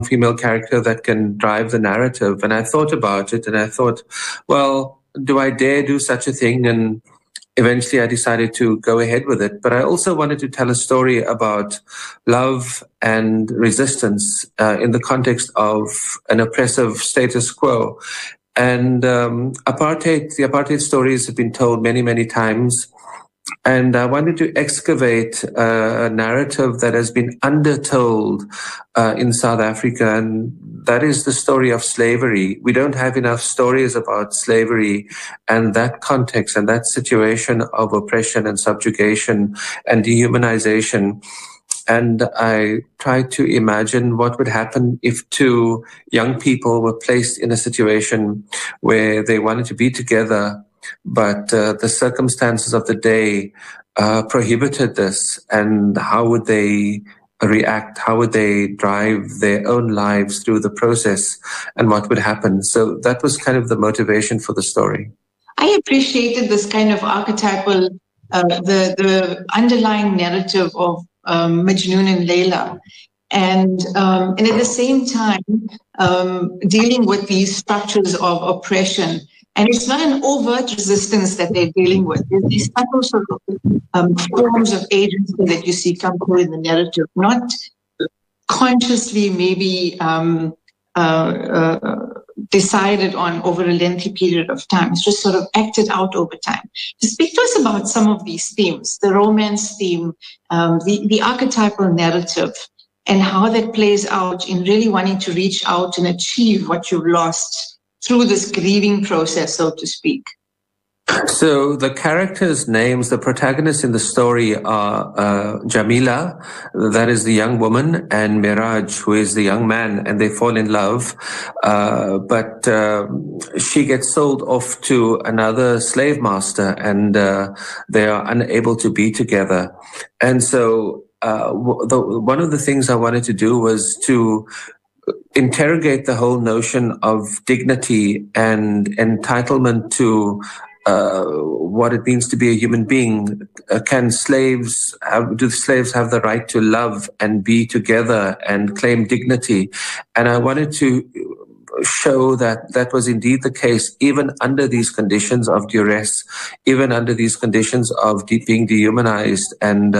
female character that can drive the narrative. And I thought about it and I thought, well, do I dare do such a thing? And eventually I decided to go ahead with it. But I also wanted to tell a story about love and resistance in the context of an oppressive status quo. And the apartheid stories have been told many, many times. And I wanted to excavate a narrative that has been undertold in South Africa, and that is the story of slavery. We don't have enough stories about slavery and that context and that situation of oppression and subjugation and dehumanization. And I tried to imagine what would happen if two young people were placed in a situation where they wanted to be together, but the circumstances of the day prohibited this. And how would they react? How would they drive their own lives through the process? And what would happen? So that was kind of the motivation for the story. I appreciated this kind of archetypal, the underlying narrative of Majnun and Layla. And at the same time, dealing with these structures of oppression. And it's not an overt resistance that they're dealing with. There's these subtle sort of forms of agency that you see come through in the narrative, not consciously maybe decided on over a lengthy period of time. It's just sort of acted out over time. To speak to us about some of these themes, the romance theme, the archetypal narrative, and how that plays out in really wanting to reach out and achieve what you've lost through this grieving process, so to speak. So the characters' names, the protagonists in the story are Jamila, that is the young woman, and Miraj, who is the young man, and they fall in love. But she gets sold off to another slave master, and they are unable to be together. And so one of the things I wanted to do was to interrogate the whole notion of dignity and entitlement to what it means to be a human being. Do slaves have the right to love and be together and claim dignity? And I wanted to show that that was indeed the case, even under these conditions of duress, even under these conditions of being dehumanized. And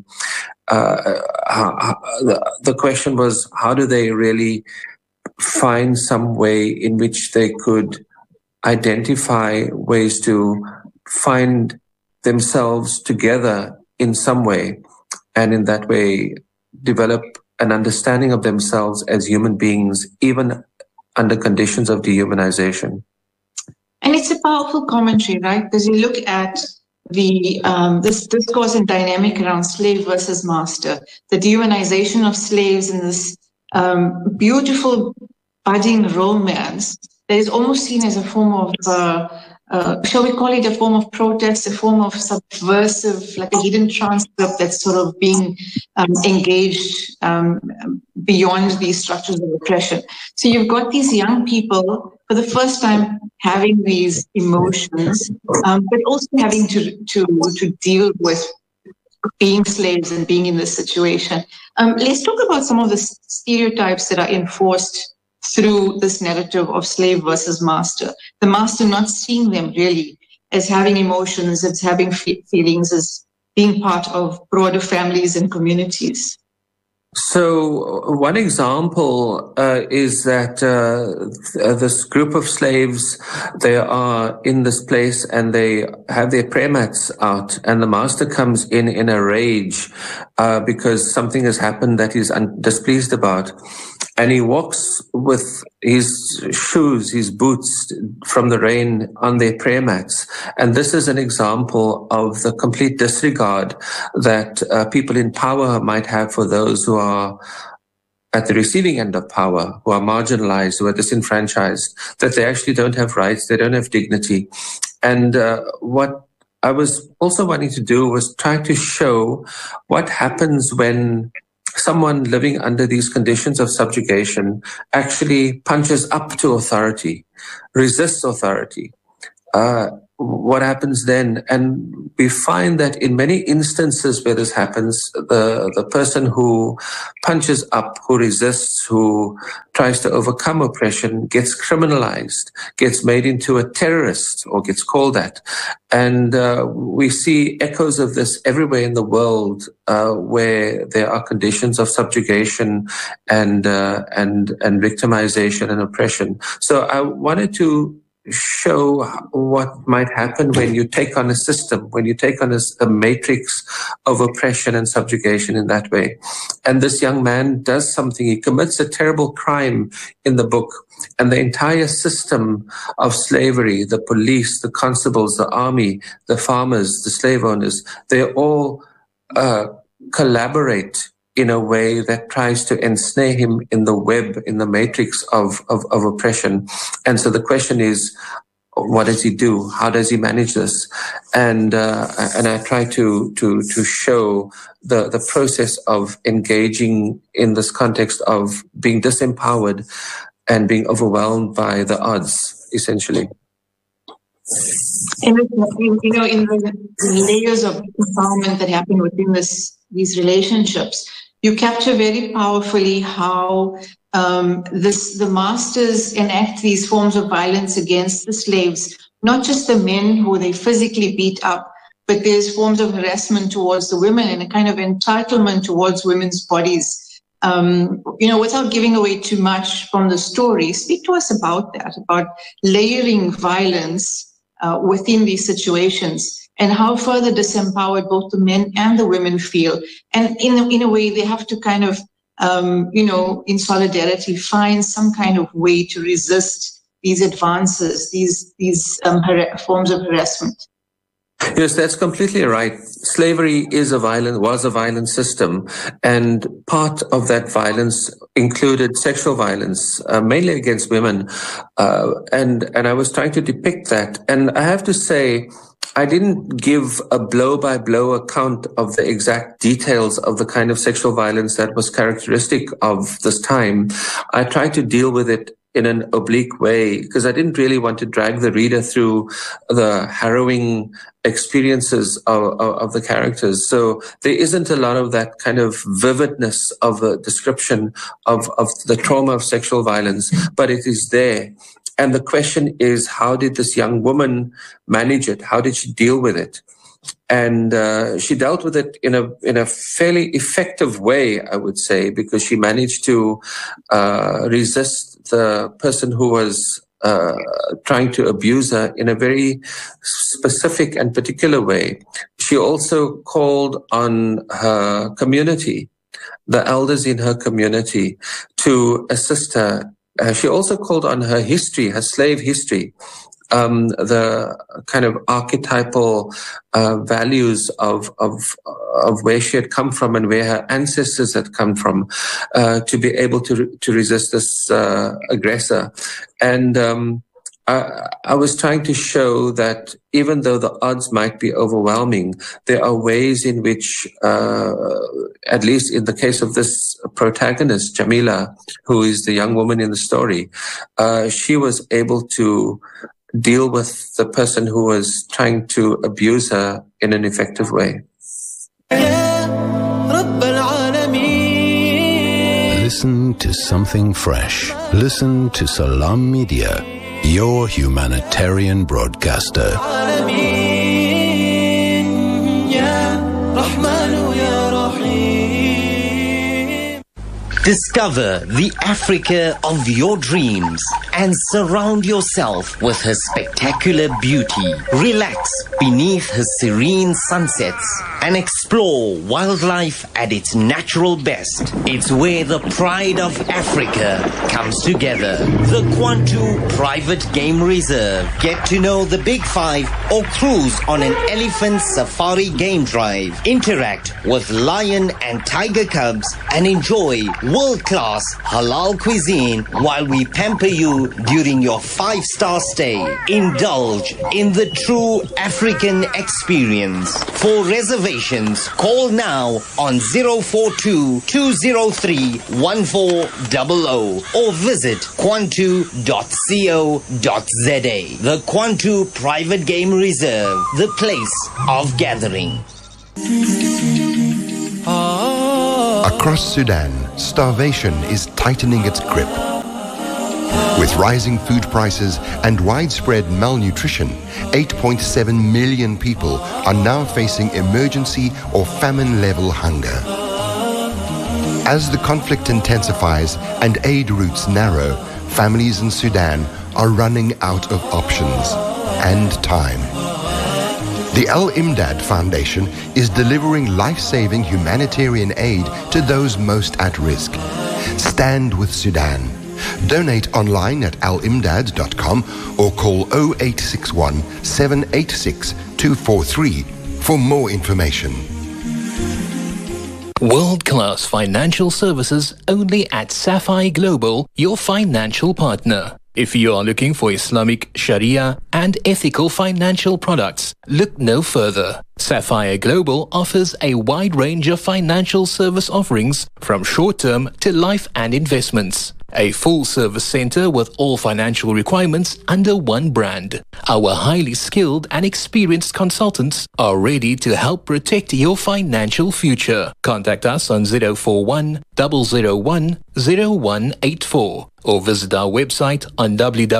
the question was, how do they really find some way in which they could identify ways to find themselves together in some way, and in that way develop an understanding of themselves as human beings, even under conditions of dehumanization. And it's a powerful commentary, right? Because you look at the this discourse and dynamic around slave versus master, the dehumanization of slaves in this beautiful budding romance that is almost seen as a form of, shall we call it a form of protest, a form of subversive, like a hidden transcript that's sort of being engaged beyond these structures of oppression. So you've got these young people for the first time having these emotions, but also having to deal with being slaves and being in this situation. Let's talk about some of the stereotypes that are enforced through this narrative of slave versus master. The master not seeing them really as having emotions, as having feelings, as being part of broader families and communities. So one example is that this group of slaves, they are in this place and they have their prayer mats out, and the master comes in a rage because something has happened that he's displeased about. And he walks with his shoes, his boots from the rain on their prayer mats. And this is an example of the complete disregard that people in power might have for those who are at the receiving end of power, who are marginalized, who are disenfranchised, that they actually don't have rights, they don't have dignity. And what I was also wanting to do was try to show what happens when someone living under these conditions of subjugation actually punches up to authority, resists authority. what happens then? And we find that in many instances where this happens, the person who punches up, who resists, who tries to overcome oppression gets criminalized, gets made into a terrorist, or gets called that. And we see echoes of this everywhere in the world, where there are conditions of subjugation and victimization and oppression. So I wanted to show what might happen when you take on a system, when you take on a matrix of oppression and subjugation in that way. And this young man does something. He commits a terrible crime in the book. And the entire system of slavery, the police, the constables, the army, the farmers, the slave owners, they all collaborate in a way that tries to ensnare him in the web, in the matrix of oppression. And so the question is, what does he do? How does he manage this? And I try to show the process of engaging in this context of being disempowered and being overwhelmed by the odds, essentially. And in the layers of empowerment that happen within these relationships, you capture very powerfully how the masters enact these forms of violence against the slaves, not just the men who they physically beat up, but there's forms of harassment towards the women and a kind of entitlement towards women's bodies. Without giving away too much from the story, speak to us about that, about layering violence within these situations, and how further disempowered both the men and the women feel. And in a way, they have to kind of, in solidarity, find some kind of way to resist these advances, these forms of harassment. Yes, that's completely right. Slavery was a violent system, and part of that violence included sexual violence, mainly against women. And I was trying to depict that. And I have to say, I didn't give a blow-by-blow account of the exact details of the kind of sexual violence that was characteristic of this time. I tried to deal with it in an oblique way, because I didn't really want to drag the reader through the harrowing experiences of the characters. So there isn't a lot of that kind of vividness of a description of the trauma of sexual violence, but it is there. And the question is, how did this young woman manage it? How did she deal with it? And she dealt with it in a fairly effective way, I would say, because she managed to resist the person who was trying to abuse her in a very specific and particular way. She also called on her community, the elders in her community, to assist her. She also called on her history, her slave history, the kind of archetypal values of where she had come from and where her ancestors had come from, to be able to resist this aggressor. And I was trying to show that even though the odds might be overwhelming, there are ways in which, at least in the case of this protagonist, Jamila, who is the young woman in the story, she was able to deal with the person who was trying to abuse her in an effective way. Listen to something fresh. Listen to Salam Media, your humanitarian broadcaster. Discover the Africa of your dreams and surround yourself with her spectacular beauty. Relax beneath her serene sunsets and explore wildlife at its natural best. It's where the pride of Africa comes together. The Kwantu Private Game Reserve. Get to know the Big Five or cruise on an elephant safari game drive. Interact with lion and tiger cubs and enjoy world-class halal cuisine while we pamper you during your 5-star stay. Indulge in the true African experience. For reservations, call now on 042-203-1400 or visit kwantu.co.za. The Kwantu Private Game Reserve, the place of gathering. Across Sudan, starvation is tightening its grip. With rising food prices and widespread malnutrition, 8.7 million people are now facing emergency or famine-level hunger. As the conflict intensifies and aid routes narrow, families in Sudan are running out of options and time. The Al-Imdad Foundation is delivering life-saving humanitarian aid to those most at risk. Stand with Sudan. Donate online at alimdad.com or call 0861 786 243 for more information. World-class financial services only at Sapphire Global, your financial partner. If you are looking for Islamic, Sharia and ethical financial products, look no further. Sapphire Global offers a wide range of financial service offerings from short-term to life and investments. A full-service center with all financial requirements under one brand. Our highly skilled and experienced consultants are ready to help protect your financial future. Contact us on 041 001 0184 or visit our website on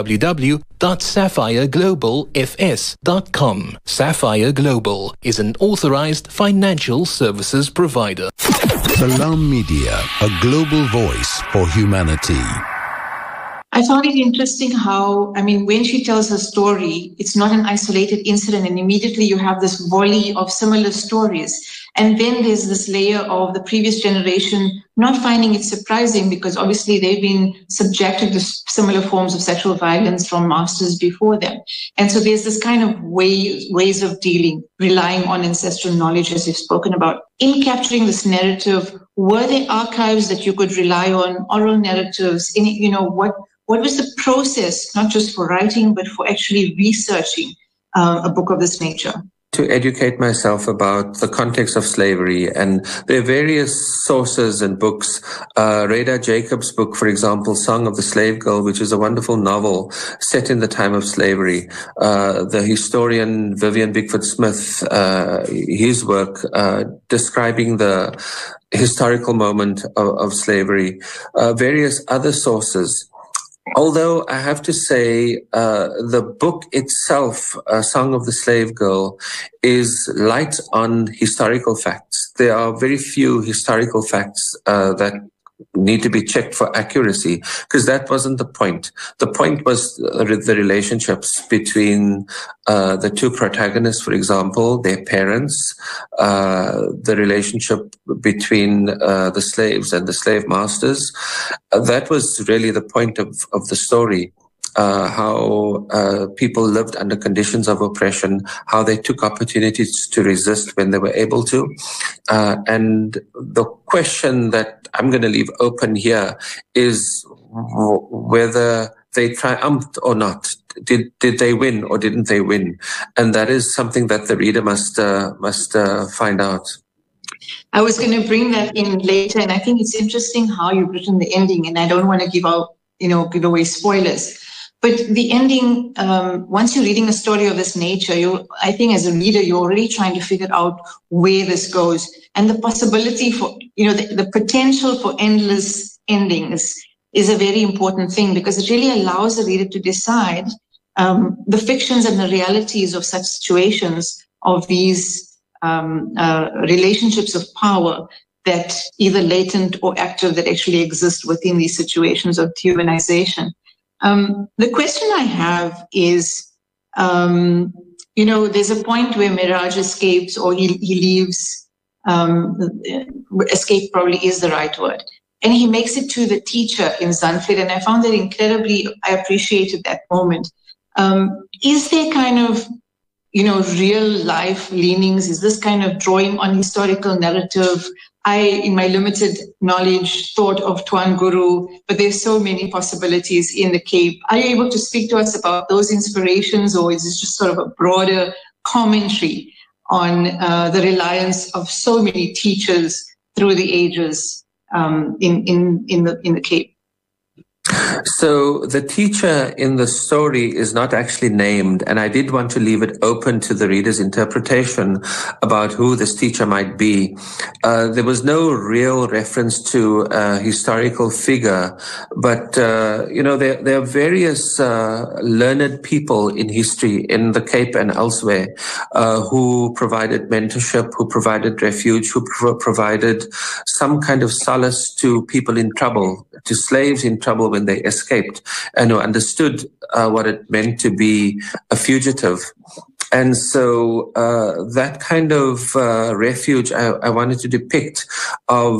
www.sapphireglobalfs.com. Sapphire Global is an authorized financial services provider. Salam Media, a global voice for humanity. I found it interesting how, when she tells her story, it's not an isolated incident, and immediately you have this volley of similar stories. And then there's this layer of the previous generation not finding it surprising because obviously they've been subjected to similar forms of sexual violence from masters before them. And so there's this kind of ways of dealing, relying on ancestral knowledge, as you've spoken about. In capturing this narrative, were there archives that you could rely on, oral narratives? What was the process, not just for writing, but for actually researching a book of this nature? To educate myself about the context of slavery, and there are various sources and books. Reda Jacobs' book, for example, Song of the Slave Girl, which is a wonderful novel set in the time of slavery. The historian Vivian Bickford Smith, his work describing the historical moment of slavery. Various other sources. Although I have to say, the book itself, Song of the Slave Girl, is light on historical facts. There are very few historical facts that need to be checked for accuracy, because that wasn't the point. The point was the relationships between the two protagonists, for example, their parents, the relationship between the slaves and the slave masters. That was really the point of the story. How people lived under conditions of oppression, how they took opportunities to resist when they were able to. And the question that I'm going to leave open here is whether they triumphed or not. Did they win or didn't they win? And that is something that the reader must find out. I was going to bring that in later, and I think it's interesting how you've written the ending, and I don't want to give away spoilers. But the ending, once you're reading a story of this nature, I think as a reader, you're already trying to figure out where this goes. And the possibility for, the potential for endless endings is a very important thing, because it really allows the reader to decide the fictions and the realities of such situations, of these relationships of power that either latent or active that actually exist within these situations of dehumanization. The question I have is, there's a point where Miraj escapes, or he leaves, escape probably is the right word, and he makes it to the teacher in Zanfleet, and I found that I appreciated that moment. Is there kind of real life leanings? Is this kind of drawing on historical narrative? I, in my limited knowledge, thought of Tuan Guru, but there's so many possibilities in the Cape. Are you able to speak to us about those inspirations, or is this just sort of a broader commentary on the reliance of so many teachers through the ages in the Cape? So the teacher in the story is not actually named, and I did want to leave it open to the reader's interpretation about who this teacher might be. There was no real reference to a historical figure, but there are various learned people in history in the Cape and elsewhere who provided mentorship, who provided refuge, who provided some kind of solace to people in trouble, to slaves in trouble when they escaped, and who understood what it meant to be a fugitive. And so that kind of refuge I wanted to depict of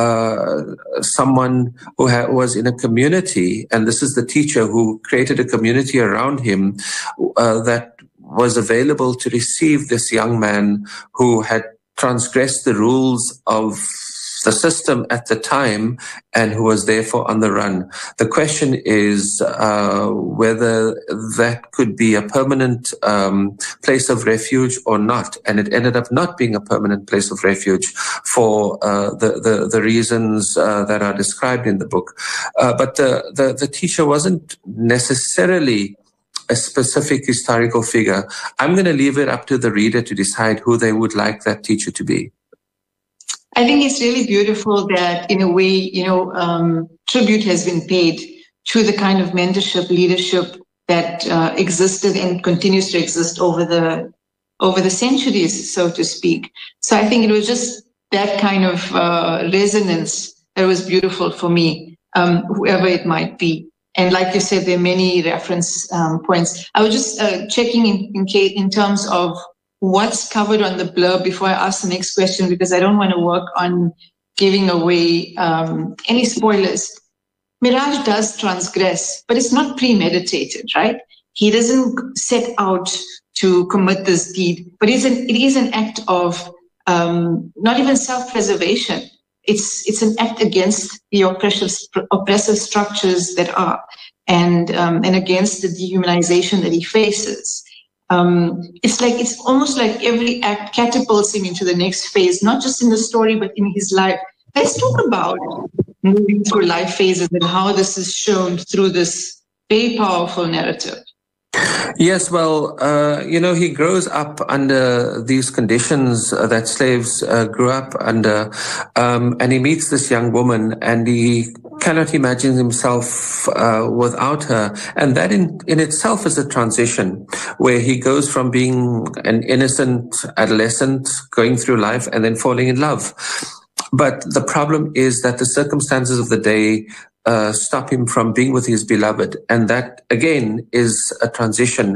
someone who was in a community, and this is the teacher who created a community around him that was available to receive this young man who had transgressed the rules of the system at the time and who was therefore on the run. The question is whether that could be a permanent place of refuge or not. And it ended up not being a permanent place of refuge for the reasons that are described in the book. But the teacher wasn't necessarily a specific historical figure. I'm going to leave it up to the reader to decide who they would like that teacher to be. I think it's really beautiful that, in a way, tribute has been paid to the kind of mentorship, leadership that existed and continues to exist over the centuries, so to speak. So I think it was just that kind of resonance that was beautiful for me, whoever it might be. And like you said, there are many reference points. I was just checking in terms of what's covered on the blurb before I ask the next question, because I don't want to work on giving away any spoilers. Miraj does transgress, but it's not premeditated, right? He doesn't set out to commit this deed, but it is an act of not even self-preservation. It's an act against the oppressive structures that are, and against the dehumanization that he faces. It's almost like every act catapults him into the next phase, not just in the story, but in his life. Let's talk about moving through life phases and how this is shown through this very powerful narrative. Yes, well, he grows up under these conditions that slaves grew up under, and he meets this young woman, and he cannot imagine himself without her. And that in itself is a transition where he goes from being an innocent adolescent going through life and then falling in love. But the problem is that the circumstances of the day stop him from being with his beloved. And that, again, is a transition,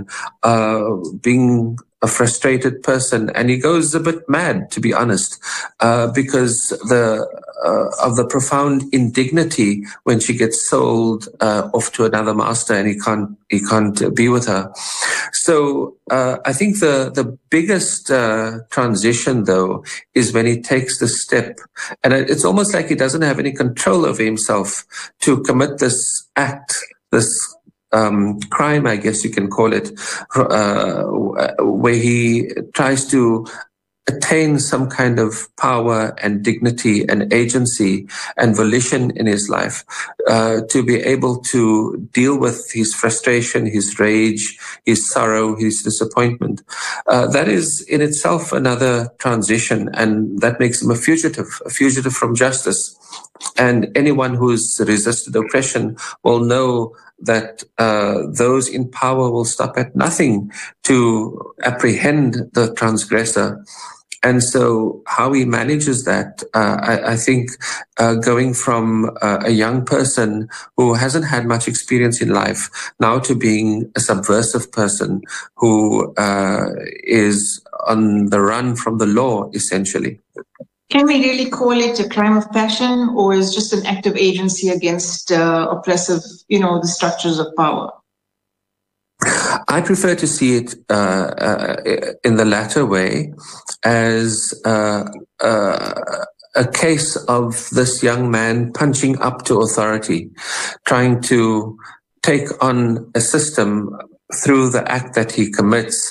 being a frustrated person. And he goes a bit mad, to be honest, because of the profound indignity when she gets sold off to another master and he can't be with her. So I think the biggest transition, though, is when he takes the step. And it's almost like he doesn't have any control over himself to commit this act, this crime, I guess you can call it, where he tries to attain some kind of power and dignity and agency and volition in his life, to be able to deal with his frustration, his rage, his sorrow, his disappointment. That is in itself another transition, and that makes him a fugitive from justice. And anyone who's resisted oppression will know that those in power will stop at nothing to apprehend the transgressor. And so how he manages that, I think going from a young person who hasn't had much experience in life now to being a subversive person who is on the run from the law, essentially. Can we really call it a crime of passion, or is just an act of agency against oppressive, the structures of power? I prefer to see it in the latter way, as a case of this young man punching up to authority, trying to take on a system through the act that he commits.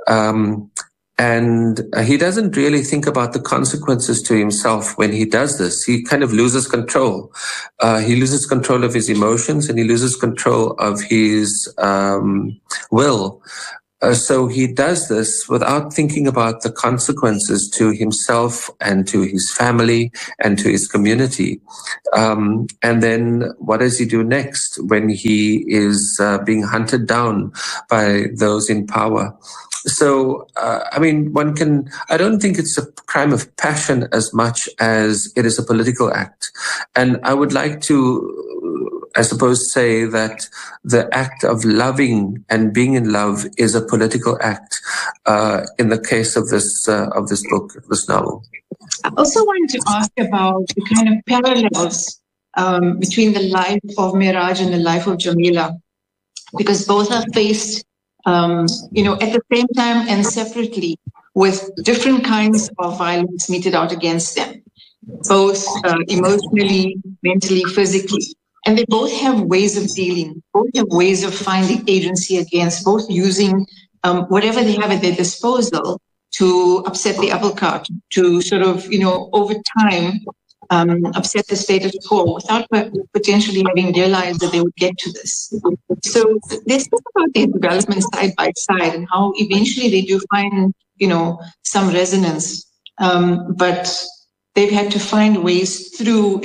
And he doesn't really think about the consequences to himself when he does this. He kind of loses control. He loses control of his emotions, and he loses control of his will. So he does this without thinking about the consequences to himself and to his family and to his community. And then what does he do next when he is being hunted down by those in power? So, I mean, I don't think it's a crime of passion as much as it is a political act. And I would like to, I suppose, say that the act of loving and being in love is a political act in the case of this book, this novel. I also wanted to ask about the kind of parallels between the life of Miraj and the life of Jamila, because both are faced at the same time and separately with different kinds of violence meted out against them, both emotionally, mentally, physically. And they both have ways of dealing, both have ways of finding agency against, both using whatever they have at their disposal to upset the apple cart, to sort of, over time, upset the status quo without potentially having realized that they would get to this. So let's talk about their development side by side and how eventually they do find, some resonance. But they've had to find ways through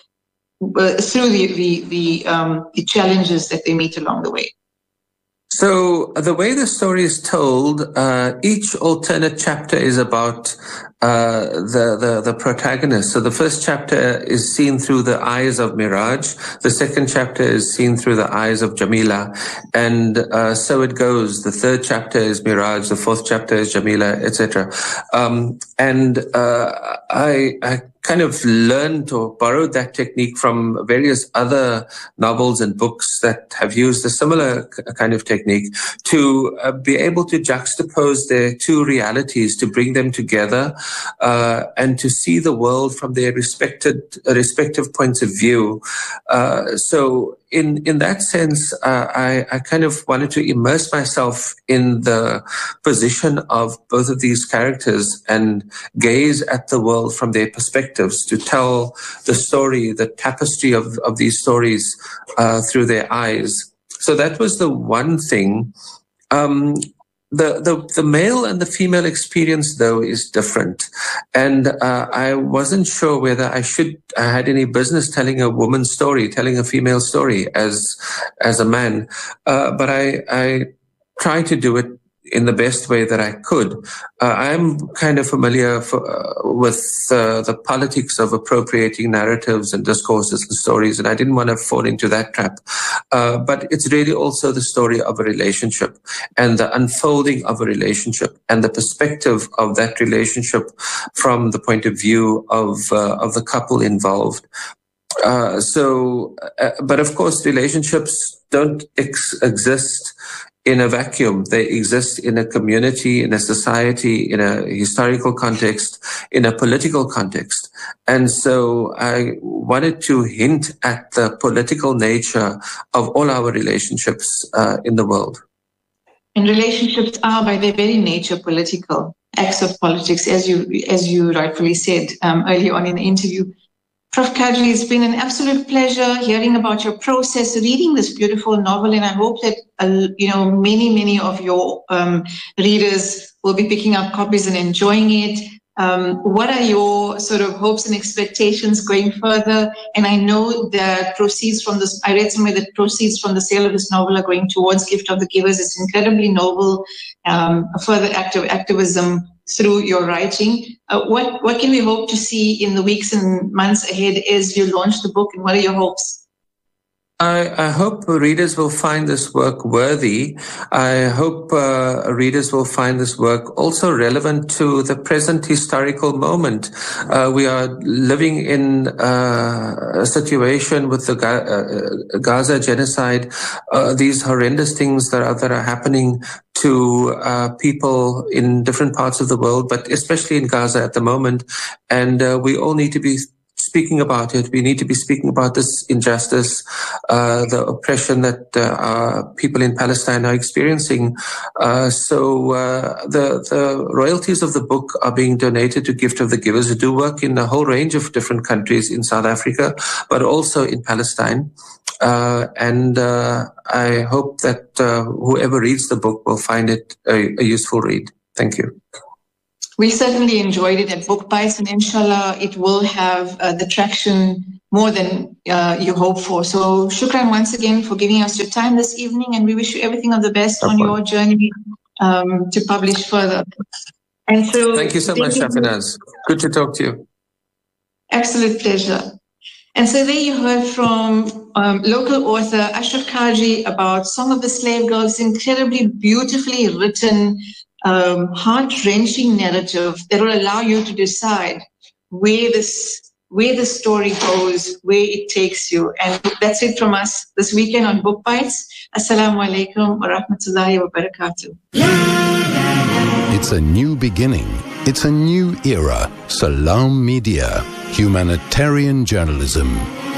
the challenges that they meet along the way. So the way the story is told, each alternate chapter is about the protagonist. So the first chapter is seen through the eyes of Miraj. The second chapter is seen through the eyes of Jamila. And so it goes. The third chapter is Miraj. The fourth chapter is Jamila, etc. I kind of learned or borrowed that technique from various other novels and books that have used a similar kind of technique to be able to juxtapose their two realities, to bring them together and to see the world from their respective points of view. So in that sense, I kind of wanted to immerse myself in the position of both of these characters and gaze at the world from their perspectives, to tell the story, the tapestry of these stories through their eyes. So that was the one thing. The male and the female experience, though, is different. And I wasn't sure whether I had any business telling a woman's story, telling a female story as a man. But I tried to do it in the best way that I could. I'm kind of familiar with the politics of appropriating narratives and discourses and stories, and I didn't want to fall into that trap. But it's really also the story of a relationship and the unfolding of a relationship and the perspective of that relationship from the point of view of the couple involved. But of course, relationships don't exist in a vacuum. They exist in a community, in a society, in a historical context, in a political context. And so I wanted to hint at the political nature of all our relationships in the world. And relationships are by their very nature political, acts of politics, as you rightfully said earlier on in the interview. Prof. Kadri, it's been an absolute pleasure hearing about your process, reading this beautiful novel, and I hope that many of your readers will be picking up copies and enjoying it. What are your sort of hopes and expectations going further? And I know that proceeds from this, I read somewhere that proceeds from the sale of this novel are going towards Gift of the Givers. It's incredibly noble, a further act of activism through your writing. What can we hope to see in the weeks and months ahead as you launch the book, and what are your hopes? I hope readers will find this work worthy. I hope readers will find this work also relevant to the present historical moment. We are living in a situation with the Gaza genocide, these horrendous things that are happening to people in different parts of the world, but especially in Gaza at the moment. And we all need to be speaking about it. We need to be speaking about this injustice, the oppression that people in Palestine are experiencing. So the royalties of the book are being donated to Gift of the Givers, who do work in a whole range of different countries in South Africa, but also in Palestine. And I hope that whoever reads the book will find it a useful read. Thank you. We certainly enjoyed it at Book Bites, and inshallah it will have the traction more than you hope for. So shukran once again for giving us your time this evening, and we wish you everything of the best on your journey to publish further. And so thank you so much, Shafinaz. Good to talk to you. Absolute pleasure. And so there you heard from local author Ashraf Kaji about Song of the Slave Girl, this incredibly beautifully written, heart-wrenching narrative that will allow you to decide where the story goes, where it takes you. And that's it from us this weekend on Book Bites. Assalamu alaikum wa rahmatullahi wa barakatuh. It's a new beginning. It's a new era. Salam Media, humanitarian journalism.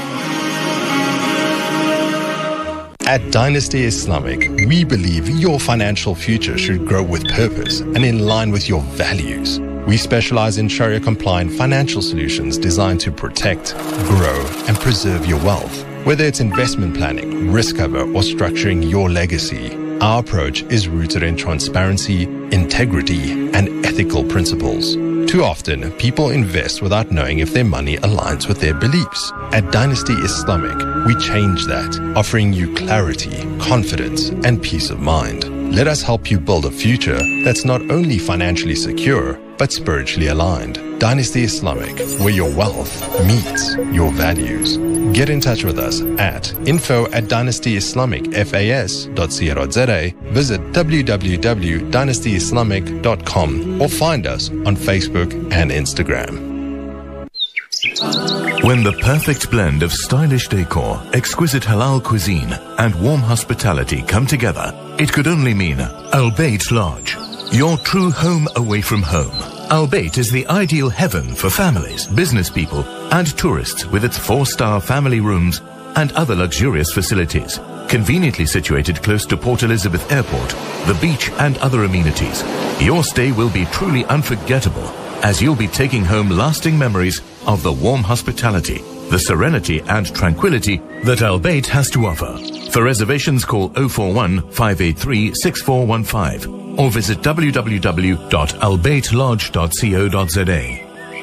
At Dynasty Islamic, we believe your financial future should grow with purpose and in line with your values. We specialize in Sharia-compliant financial solutions designed to protect, grow, and preserve your wealth. Whether it's investment planning, risk cover, or structuring your legacy, our approach is rooted in transparency, integrity, and ethical principles. Too often, people invest without knowing if their money aligns with their beliefs. At Dynasty Islamic, we change that, offering you clarity, confidence, and peace of mind. Let us help you build a future that's not only financially secure, but spiritually aligned. Dynasty Islamic, where your wealth meets your values. Get in touch with us at info@dynastyislamicfas.co.za, visit www.dynastyislamic.com, or find us on Facebook and Instagram. When the perfect blend of stylish decor, exquisite halal cuisine, and warm hospitality come together, it could only mean Al Bayt Lodge, your true home away from home. Al Bayt is the ideal heaven for families, business people, and tourists, with its 4-star family rooms and other luxurious facilities. Conveniently situated close to Port Elizabeth Airport, the beach, and other amenities, your stay will be truly unforgettable, as you'll be taking home lasting memories of the warm hospitality, the serenity and tranquility that Al Bayt has to offer. For reservations, call 041 583 6415 or visit www.albaytlodge.co.za.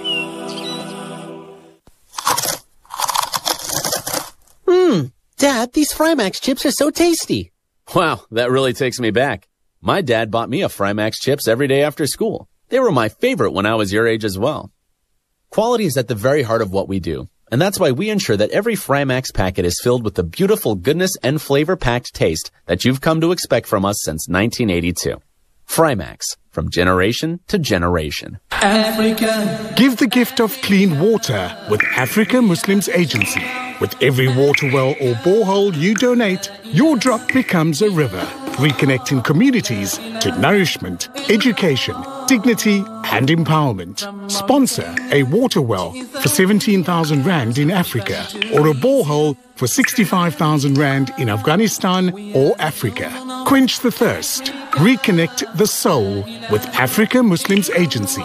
Dad, these Frymax chips are so tasty. Wow, that really takes me back. My dad bought me a Frymax chips every day after school. They were my favorite when I was your age as well. Quality is at the very heart of what we do, and that's why we ensure that every Frymax packet is filled with the beautiful goodness and flavor-packed taste that you've come to expect from us since 1982. Frymax, from generation to generation. Africa. Give the gift of clean water with Africa Muslims Agency. With every water well or borehole you donate, your drop becomes a river, reconnecting communities to nourishment, education, dignity and empowerment. Sponsor a water well for 17,000 Rand in Africa, or a borehole for 65,000 Rand in Afghanistan or Africa. Quench the thirst. Reconnect the soul with Africa Muslims Agency.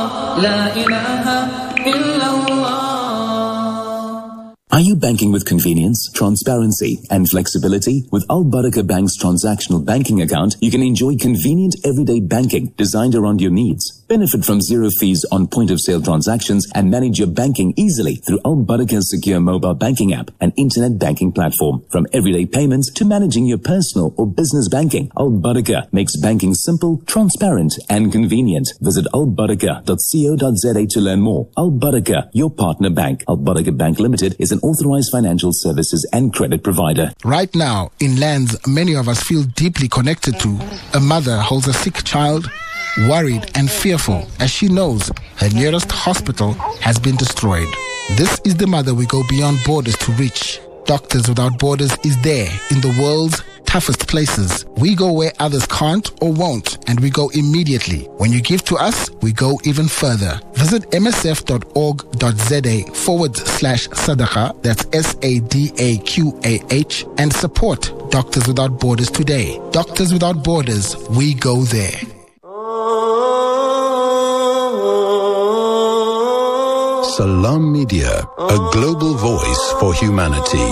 Are you banking with convenience, transparency, and flexibility? With Al Barakah Bank's transactional banking account, you can enjoy convenient everyday banking designed around your needs. Benefit from zero fees on point-of-sale transactions and manage your banking easily through Al Baraka's secure mobile banking app and internet banking platform. From everyday payments to managing your personal or business banking, Al Baraka makes banking simple, transparent and convenient. Visit albaraka.co.za to learn more. Al Baraka, your partner bank. Al Baraka Bank Limited is an authorized financial services and credit provider. Right now, in lands many of us feel deeply connected to, a mother holds a sick child, worried and fearful as she knows her nearest hospital has been destroyed. This is the mother we go beyond borders to reach. Doctors Without Borders is there in the world's toughest places. We go where others can't or won't, and we go immediately. When you give to us, we go even further. Visit msf.org.za/sadaqa, that's SADAQAH, and support Doctors Without Borders today. Doctors Without Borders, we go there. Salam Media, a global voice for humanity.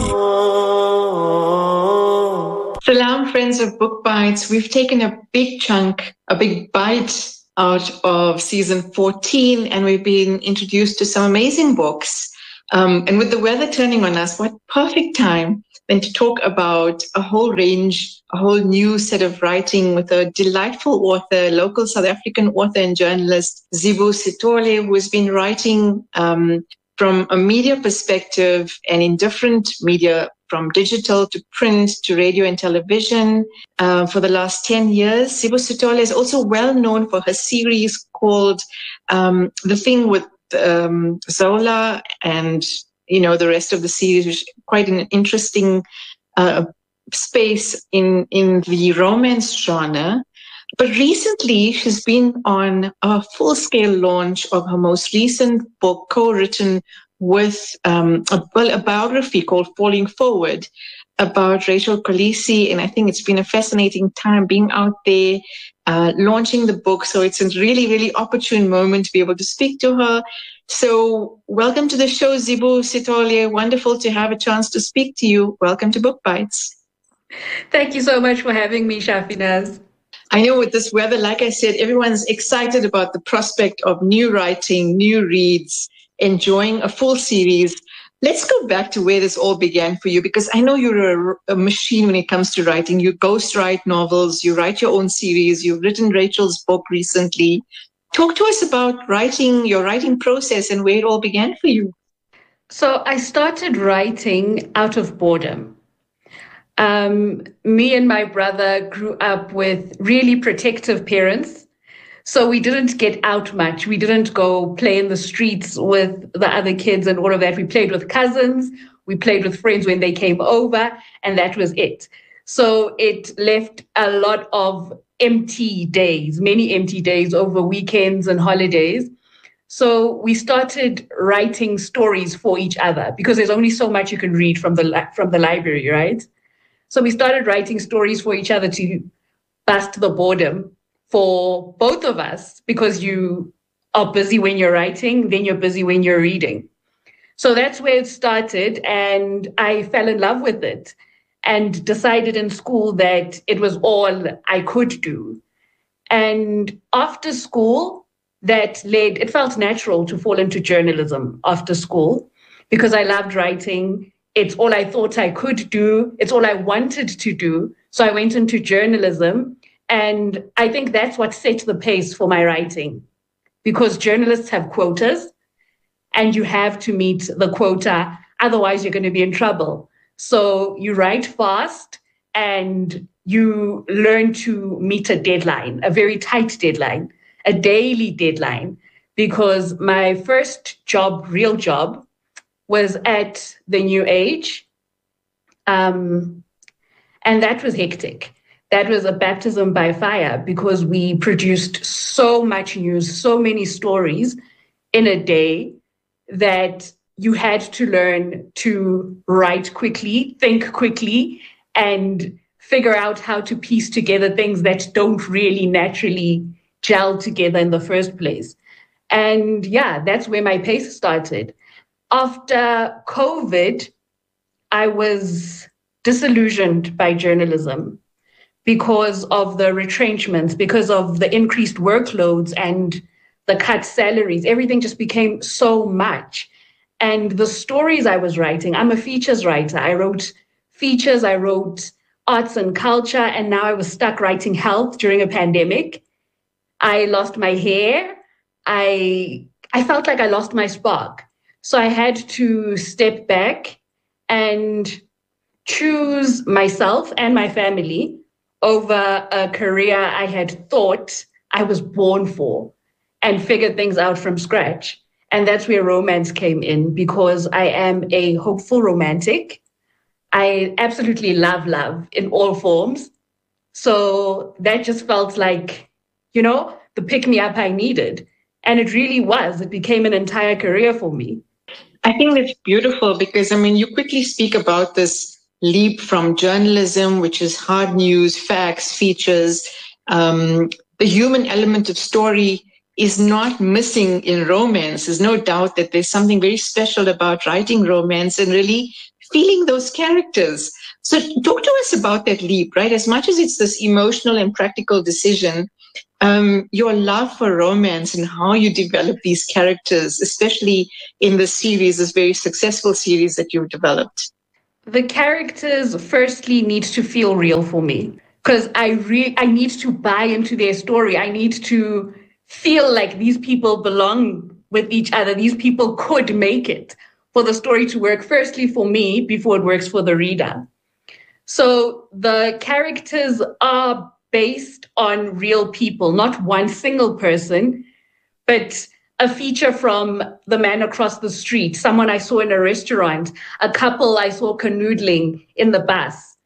Salam, friends of Book Bites. We've taken a big bite out of season 14, and we've been introduced to some amazing books. And with the weather turning on us, what perfect time then to talk about a whole new set of writing with a delightful author, local South African author and journalist, Zibu Sithole, who has been writing from a media perspective and in different media, from digital to print to radio and television for the last 10 years. Zibu Sithole is also well known for her series called The Thing with Zola and the rest of the series, which is quite an interesting space in the romance genre. But recently, she's been on a full-scale launch of her most recent book, co-written with a biography called Falling Forward about Rachel Kolisi. And I think it's been a fascinating time being out there, launching the book. So it's a really, really opportune moment to be able to speak to her. So welcome to the show, Zibu Sithole. Wonderful to have a chance to speak to you. Welcome to Book Bites. Thank you so much for having me, Shafinaz. I know with this weather, like I said, everyone's excited about the prospect of new writing, new reads, enjoying a full series. Let's go back to where this all began for you, because I know you're a machine when it comes to writing. You ghostwrite novels, you write your own series, you've written Rachel's book recently. Talk to us about your writing process and where it all began for you. So I started writing out of boredom. Me and my brother grew up with really protective parents. So we didn't get out much. We didn't go play in the streets with the other kids and all of that. We played with cousins. We played with friends when they came over, and that was it. So it left a lot of empty days, many empty days over weekends and holidays. So we started writing stories for each other because there's only so much you can read from the library, right? So we started writing stories for each other to bust the boredom for both of us, because you are busy when you're writing, then you're busy when you're reading. So that's where it started, and I fell in love with it and decided in school that it was all I could do. And after school, it felt natural to fall into journalism after school because I loved writing. It's all I thought I could do. It's all I wanted to do. So I went into journalism, and I think that's what set the pace for my writing, because journalists have quotas and you have to meet the quota. Otherwise, you're going to be in trouble. So you write fast and you learn to meet a deadline, a very tight deadline, a daily deadline, because my first job, real job, was at the New Age. And that was hectic. That was a baptism by fire because we produced so much news, so many stories in a day that you had to learn to write quickly, think quickly, and figure out how to piece together things that don't really naturally gel together in the first place. And yeah, that's where my pace started. After COVID, I was disillusioned by journalism because of the retrenchments, because of the increased workloads and the cut salaries, everything just became so much. And the stories I was writing, I'm a features writer. I wrote features, I wrote arts and culture, and now I was stuck writing health during a pandemic. I lost my hair. I felt like I lost my spark. So I had to step back and choose myself and my family over a career I had thought I was born for, and figured things out from scratch. And that's where romance came in, because I am a hopeful romantic. I absolutely love love in all forms. So that just felt like, the pick-me-up I needed. And it really was. It became an entire career for me. I think that's beautiful because, you quickly speak about this leap from journalism, which is hard news, facts, features. The human element of story is not missing in romance. There's no doubt that there's something very special about writing romance and really feeling those characters. So talk to us about that leap, right? As much as it's this emotional and practical decision, your love for romance and how you develop these characters, especially in the series, this very successful series that you've developed. The characters firstly need to feel real for me, because I need to buy into their story. I need to feel like these people belong with each other. These people could make it for the story to work, firstly for me, before it works for the reader. So the characters are based on real people, not one single person, but a feature from the man across the street, someone I saw in a restaurant, a couple I saw canoodling in the bus.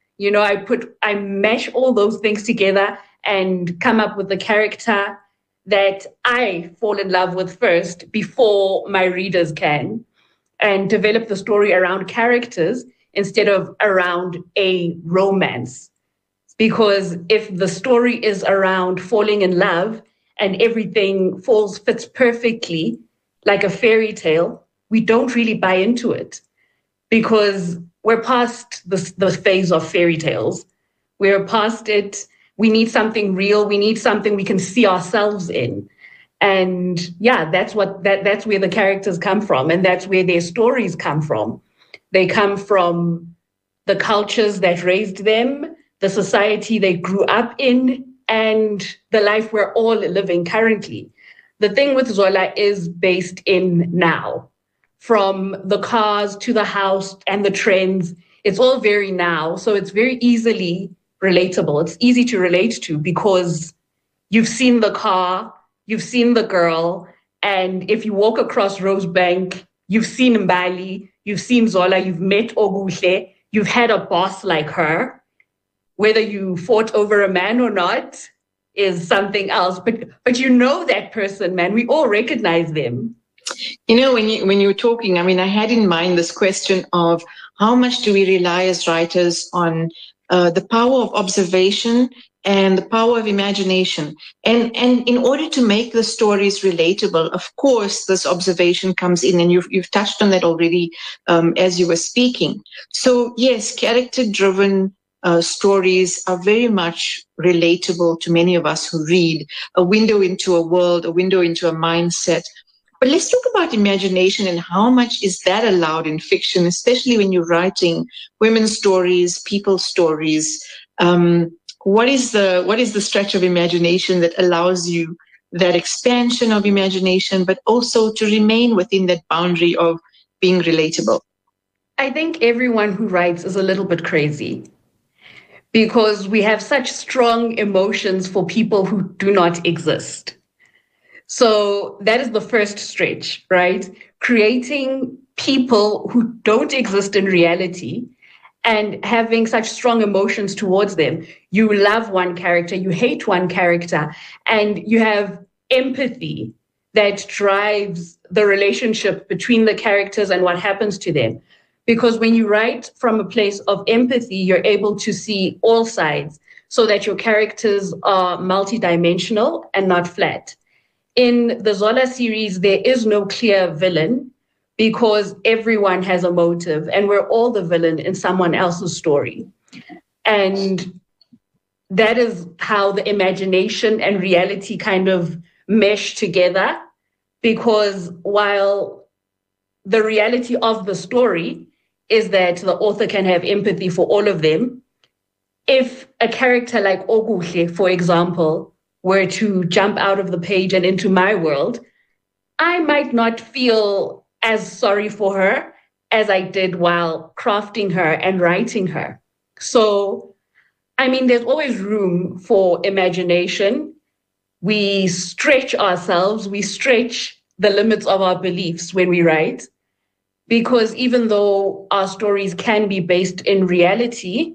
I mesh all those things together and come up with the character that I fall in love with first before my readers can, and develop the story around characters instead of around a romance. Because if the story is around falling in love and everything fits perfectly like a fairy tale, we don't really buy into it, because we're past the phase of fairy tales. We're past it. We need something real. We need something we can see ourselves in. And that's where the characters come from, and that's where their stories come from. They come from the cultures that raised them, the society they grew up in, and the life we're all living currently. The thing with Zola is based in now. From the cars to the house and the trends, it's all very now. So it's very easily relatable. It's easy to relate to because you've seen the car, you've seen the girl, and if you walk across Rosebank, you've seen Mbali, you've seen Zola, you've met Oguhle, you've had a boss like her. Whether you fought over a man or not is something else, but you know that person, man. We all recognize them. When you were talking, I had in mind this question of how much do we rely as writers on the power of observation and the power of imagination. And in order to make the stories relatable, of course, this observation comes in, and you've touched on that already as you were speaking. So yes, character-driven stories are very much relatable to many of us who read, a window into a world, a window into a mindset. But let's talk about imagination and how much is that allowed in fiction, especially when you're writing women's stories, people's stories. What is the stretch of imagination that allows you that expansion of imagination, but also to remain within that boundary of being relatable? I think everyone who writes is a little bit crazy, because we have such strong emotions for people who do not exist. So that is the first stretch, right? Creating people who don't exist in reality and having such strong emotions towards them. You love one character, you hate one character, and you have empathy that drives the relationship between the characters and what happens to them. Because when you write from a place of empathy, you're able to see all sides so that your characters are multidimensional and not flat. In the Zola series, there is no clear villain because everyone has a motive and we're all the villain in someone else's story. And that is how the imagination and reality kind of mesh together because while the reality of the story is that the author can have empathy for all of them, if a character like Okuhle, for example, were to jump out of the page and into my world, I might not feel as sorry for her as I did while crafting her and writing her. So, I mean, there's always room for imagination. We stretch ourselves, we stretch the limits of our beliefs when we write, because even though our stories can be based in reality,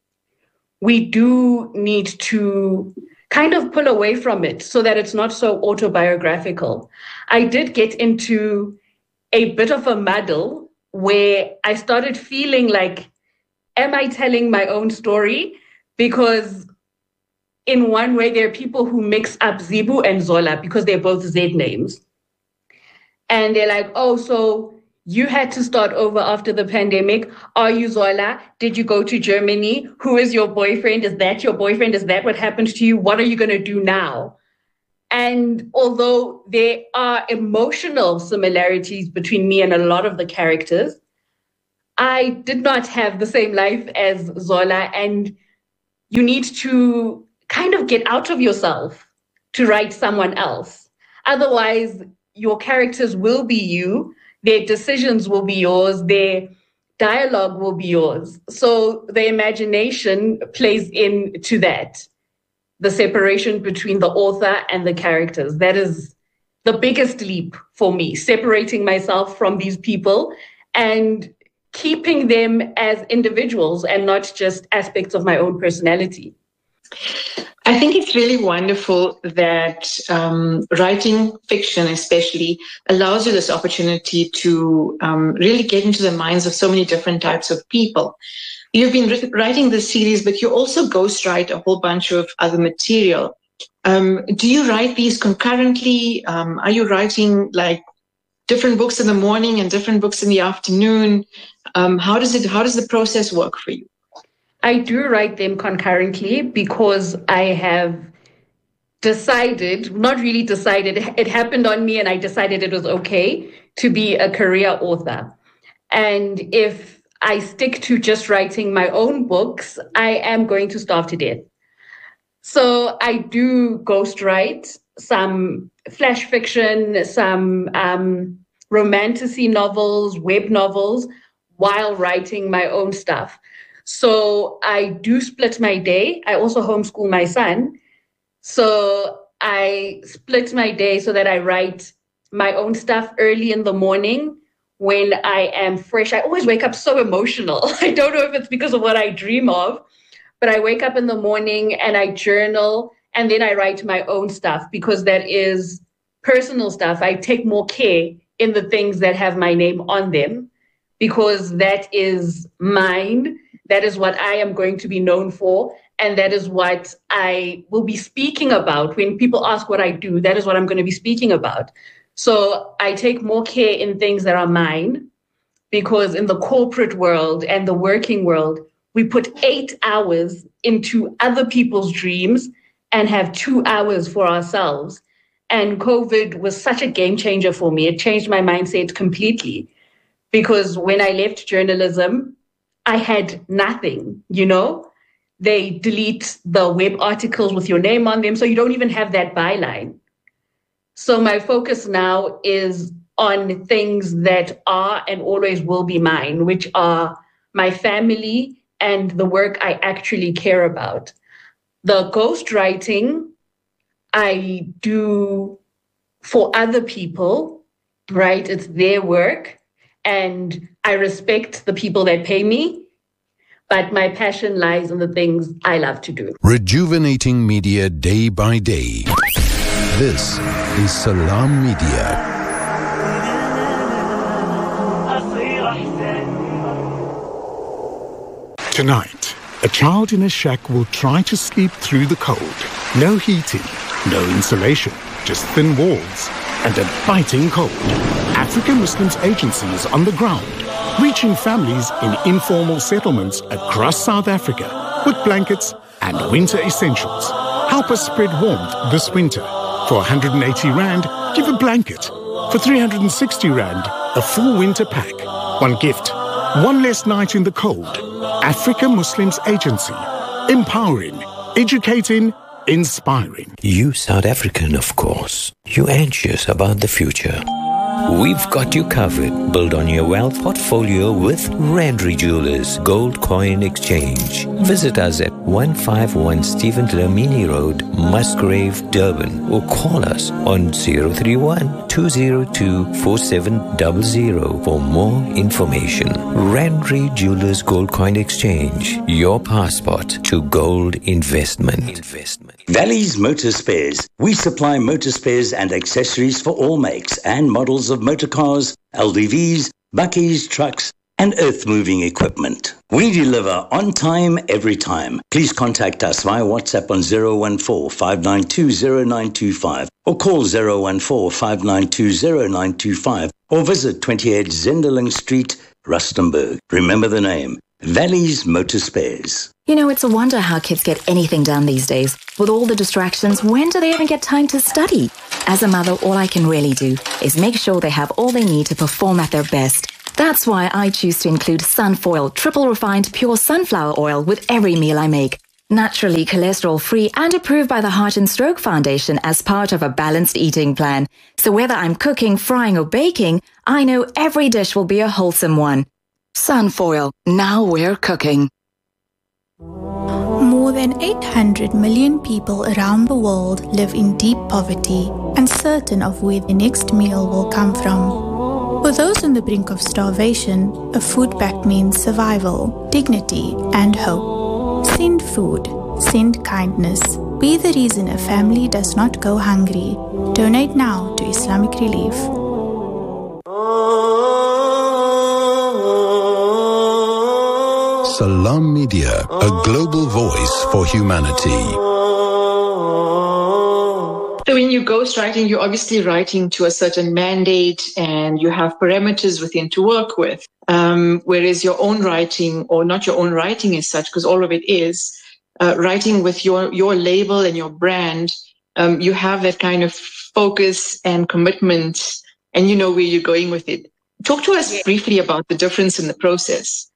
we do need to kind of pull away from it so that it's not so autobiographical. I did get into a bit of a muddle where I started feeling like, am I telling my own story? Because in one way, there are people who mix up Zibu and Zola because they're both Z names. And they're like, oh, so you had to start over after the pandemic. Are you Zola? Did you go to Germany? Who is your boyfriend? Is that your boyfriend? Is that what happened to you? What are you going to do now? And although there are emotional similarities between me and a lot of the characters, I did not have the same life as Zola. And you need to kind of get out of yourself to write someone else. Otherwise, your characters will be you. Their decisions will be yours. Their dialogue will be yours. So the imagination plays into that, the separation between the author and the characters. That is the biggest leap for me, separating myself from these people and keeping them as individuals and not just aspects of my own personality. I think it's really wonderful that writing fiction especially allows you this opportunity to really get into the minds of so many different types of people. You've been writing this series, but you also ghostwrite a whole bunch of other material. Do you write these concurrently? Are you writing like different books in the morning and different books in the afternoon? How does the process work for you? I do write them concurrently because I have decided, not really decided, it happened on me and I decided it was okay to be a career author. And if I stick to just writing my own books, I am going to starve to death. So I do ghostwrite some flash fiction, some romantasy novels, web novels, while writing my own stuff. So I do split my day. I also homeschool my son. So I split my day so that I write my own stuff early in the morning when I am fresh. I always wake up so emotional. I don't know if it's because of what I dream of, but I wake up in the morning and I journal and then I write my own stuff because that is personal stuff. I take more care in the things that have my name on them because that is mine. That is what I am going to be known for. And that is what I will be speaking about. When people ask what I do, that is what I'm going to be speaking about. So I take more care in things that are mine because in the corporate world and the working world, we put 8 hours into other people's dreams and have 2 hours for ourselves. And COVID was such a game changer for me. It changed my mindset completely because when I left journalism, I had nothing, you know? They delete the web articles with your name on them, so you don't even have that byline. So my focus now is on things that are and always will be mine, which are my family and the work I actually care about. The ghostwriting I do for other people, right? It's their work. And I respect the people that pay me, but my passion lies in the things I love to do. Rejuvenating media day by day. This is Salam Media. Tonight, a child in a shack will try to sleep through the cold. No heating, no insulation, just thin walls and a biting cold. African Muslims Agency is on the ground, reaching families in informal settlements across South Africa with blankets and winter essentials. Help us spread warmth this winter. For 180 Rand, give a blanket. For 360 Rand, a full winter pack. One gift, one less night in the cold. Africa Muslims Agency. Empowering, educating, inspiring. You South African, of course. You anxious about the future. We've got you covered. Build on your wealth portfolio with Randry Jewelers Gold Coin Exchange. Visit us at 151 Stephen Dlamini Road, Musgrave, Durban, or call us on 031-202-4700 for more information. Randry Jewelers Gold Coin Exchange. Your passport to gold investment. Valley's Motor Spares. We supply motor spares and accessories for all makes and models of motor cars, LDVs, bakkies, trucks, and earth-moving equipment. We deliver on time, every time. Please contact us via WhatsApp on 014-592-0925 or call 014-592-0925 or visit 28 Zenderling Street, Rustenburg. Remember the name, Valley's Motor Spares. You know, it's a wonder how kids get anything done these days. With all the distractions, when do they even get time to study? As a mother, all I can really do is make sure they have all they need to perform at their best. That's why I choose to include Sunfoil, triple refined pure sunflower oil with every meal I make. Naturally cholesterol-free and approved by the Heart and Stroke Foundation as part of a balanced eating plan. So whether I'm cooking, frying or baking, I know every dish will be a wholesome one. Sunfoil, now we're cooking. More than 800 million people around the world live in deep poverty, uncertain of where the next meal will come from. For those on the brink of starvation, a food pack means survival, dignity, and hope. Send food, send kindness. Be the reason a family does not go hungry. Donate now to Islamic Relief. Salam Media, a global voice for humanity. So when you ghostwriting, you're obviously writing to a certain mandate and you have parameters within to work with. Whereas your own writing, or not your own writing as such, because all of it is, writing with your label and your brand, you have that kind of focus and commitment and you know where you're going with it. Talk to us briefly about the difference in the process.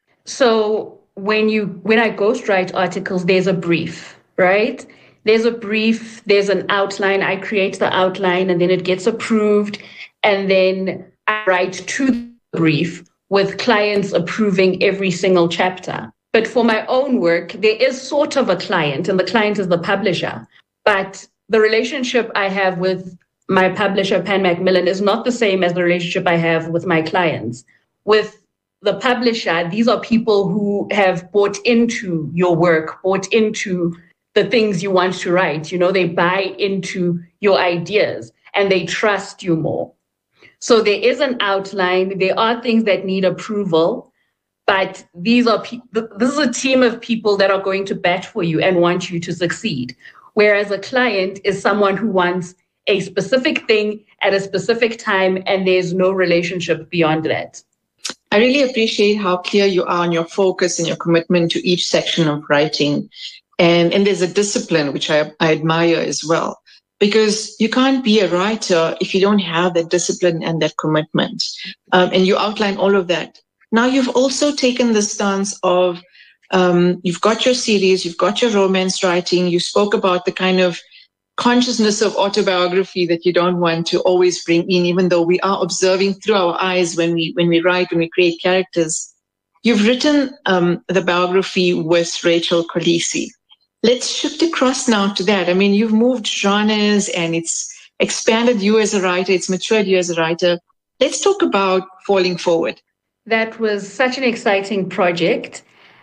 So when I ghostwrite articles, there's a brief, right? There's a brief, there's an outline. I create the outline and then it gets approved. And then I write to the brief with clients approving every single chapter. But for my own work, there is sort of a client, and the client is the publisher. But the relationship I have with my publisher, Pan Macmillan, is not the same as the relationship I have with my clients. With the publisher, these are people who have bought into your work, bought into the things you want to write. You know, they buy into your ideas and they trust you more. So there is an outline. There are things that need approval, but this is a team of people that are going to bat for you and want you to succeed. Whereas a client is someone who wants a specific thing at a specific time, and there's no relationship beyond that. I really appreciate how clear you are on your focus and your commitment to each section of writing. And there's a discipline, which I admire as well, because you can't be a writer if you don't have that discipline and that commitment. And you outline all of that. Now you've also taken the stance of, you've got your series, you've got your romance writing, you spoke about the kind of consciousness of autobiography that you don't want to always bring in, even though we are observing through our eyes when we write, when we create characters. You've written the biography with Rachel Kolisi. Let's shift across now to that. I mean, you've moved genres and it's expanded you as a writer, it's matured you as a writer. Let's talk about Falling Forward. That was such an exciting project.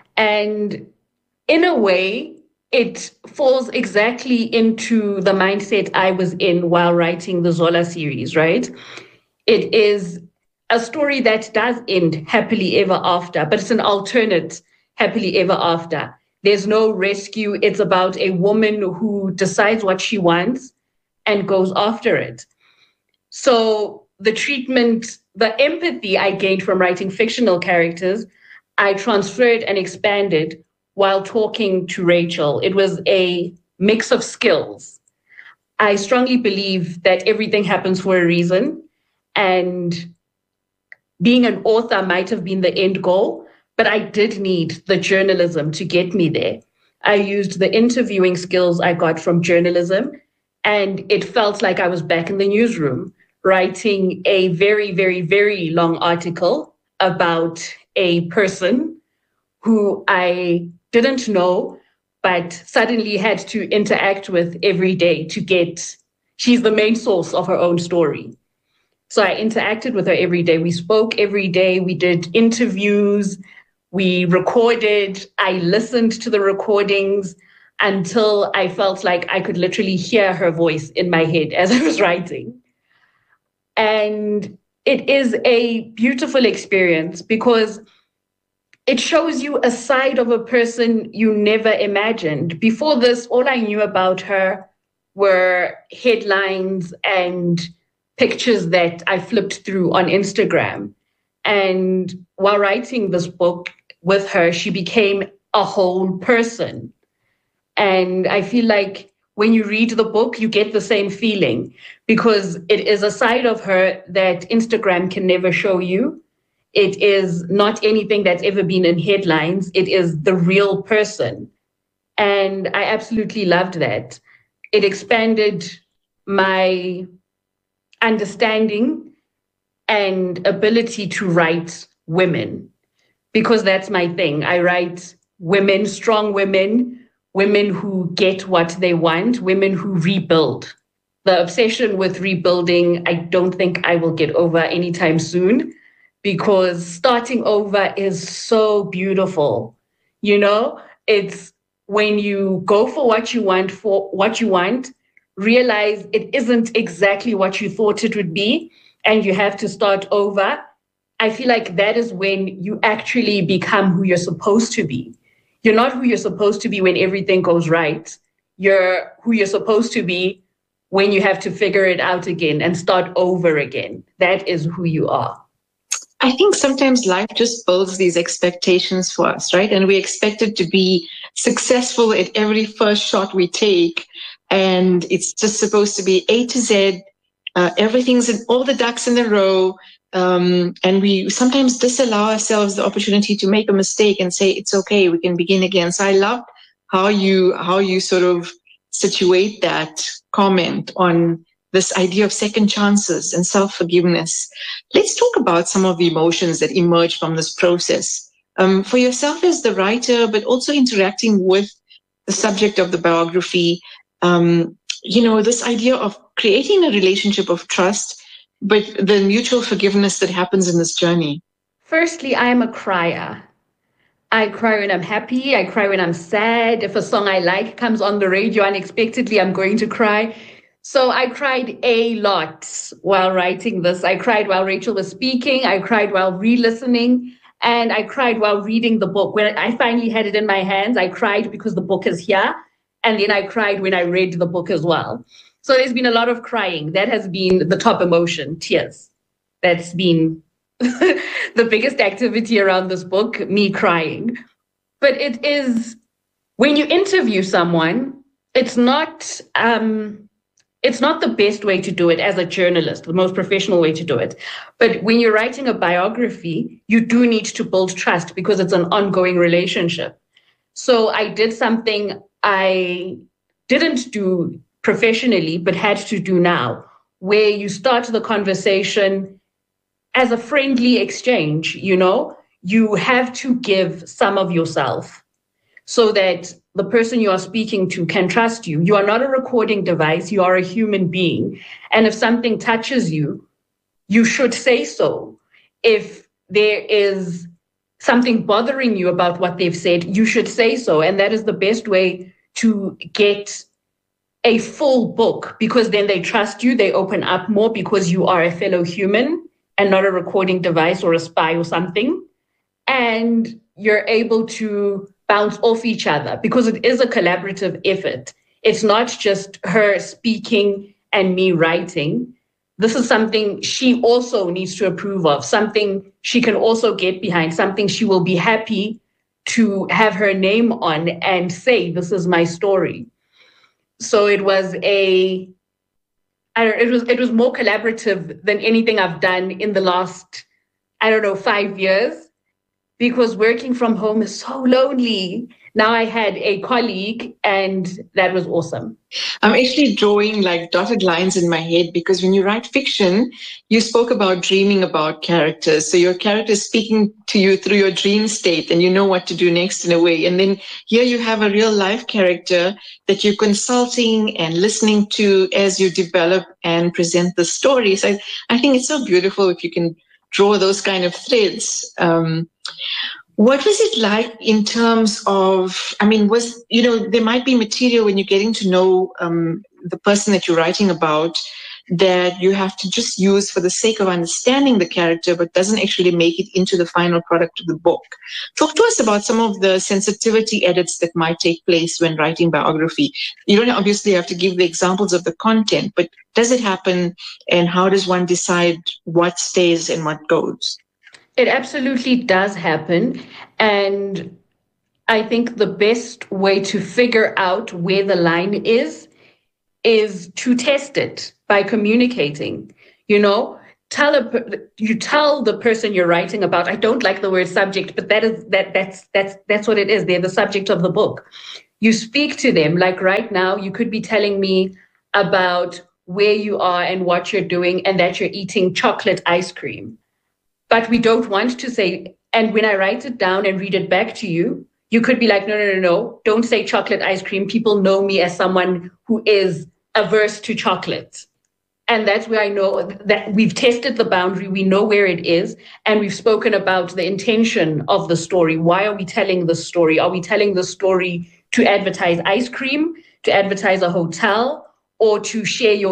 And in a way, it falls exactly into the mindset I was in while writing the Zola series, right? It is a story that does end happily ever after, but it's an alternate happily ever after. There's no rescue. It's about a woman who decides what she wants and goes after it. So the treatment, the empathy I gained from writing fictional characters, I transferred and expanded while talking to Rachel. It was a mix of skills. I strongly believe that everything happens for a reason. And being an author might have been the end goal, but I did need the journalism to get me there. I used the interviewing skills I got from journalism, and it felt like I was back in the newsroom writing a very, very, very long article about a person who I didn't know, but suddenly had to interact with every day to get, she's the main source of her own story. So I interacted with her every day. We spoke every day. We did interviews. We recorded. I listened to the recordings until I felt like I could literally hear her voice in my head as I was writing. And it is a beautiful experience because it shows you a side of a person you never imagined. Before this, all I knew about her were headlines and pictures that I flipped through on Instagram. And while writing this book with her, she became a whole person. And I feel like when you read the book, you get the same feeling because it is a side of her that Instagram can never show you. It is not anything that's ever been in headlines. It is the real person. And I absolutely loved that. It expanded my understanding and ability to write women, because that's my thing. I write women, strong women, women who get what they want, women who rebuild. The obsession with rebuilding, I don't think I will get over anytime soon, because starting over is so beautiful. You know, it's when you go for what you want, realize it isn't exactly what you thought it would be, and you have to start over. I feel like that is when you actually become who you're supposed to be. You're not who you're supposed to be when everything goes right. You're who you're supposed to be when you have to figure it out again and start over again. That is who you are. I think sometimes life just builds these expectations for us, right? And we expect it to be successful at every first shot we take. And it's just supposed to be A to Z. Everything's in all the ducks in a row. And we sometimes disallow ourselves the opportunity to make a mistake and say, it's okay, we can begin again. So I love how you sort of situate that comment on this idea of second chances and self-forgiveness. Let's talk about some of the emotions that emerge from this process. For yourself as the writer, but also interacting with the subject of the biography, this idea of creating a relationship of trust, but the mutual forgiveness that happens in this journey. Firstly, I am a crier. I cry when I'm happy. I cry when I'm sad. If a song I like comes on the radio unexpectedly, I'm going to cry. So I cried a lot while writing this. I cried while Rachel was speaking. I cried while re-listening. And I cried while reading the book. When I finally had it in my hands, I cried because the book is here. And then I cried when I read the book as well. So there's been a lot of crying. That has been the top emotion, tears. That's been the biggest activity around this book, me crying. But it is, when you interview someone, it's not the best way to do it as a journalist, the most professional way to do it. But when you're writing a biography, you do need to build trust because it's an ongoing relationship. So I did something I didn't do professionally, but had to do now, where you start the conversation as a friendly exchange. You have to give some of yourself so that the person you are speaking to can trust you. You are not a recording device. You are a human being. And if something touches you, you should say so. If there is something bothering you about what they've said, you should say so. And that is the best way to get a full book, because then they trust you, they open up more because you are a fellow human and not a recording device or a spy or something. And you're able to bounce off each other because it is a collaborative effort. It's not just her speaking and me writing. This is something she also needs to approve of, something she can also get behind, something she will be happy to have her name on and say, this is my story. So it was it was more collaborative than anything I've done in the last, 5 years, because working from home is so lonely. Now I had a colleague, and that was awesome. I'm actually drawing like dotted lines in my head, because when you write fiction, you spoke about dreaming about characters. So your character is speaking to you through your dream state, and you know what to do next in a way. And then here you have a real life character that you're consulting and listening to as you develop and present the story. So I think it's so beautiful if you can draw those kind of threads. What was it like in terms of, there might be material when you're getting to know the person that you're writing about that you have to just use for the sake of understanding the character, but doesn't actually make it into the final product of the book. Talk to us about some of the sensitivity edits that might take place when writing biography. You don't obviously have to give the examples of the content, but does it happen, and how does one decide what stays and what goes? It absolutely does happen. And I think the best way to figure out where the line is to test it by communicating. You tell the person you're writing about. I don't like the word subject, but that's what it is. They're the subject of the book. You speak to them. Like right now, you could be telling me about where you are and what you're doing, and that you're eating chocolate ice cream. But we don't want to say, and when I write it down and read it back to you, you could be like, no, don't say chocolate ice cream. People know me as someone who is averse to chocolate. And that's where I know that we've tested the boundary. We know where it is. And we've spoken about the intention of the story. Why are we telling the story? Are we telling the story to advertise ice cream, to advertise a hotel, or to share your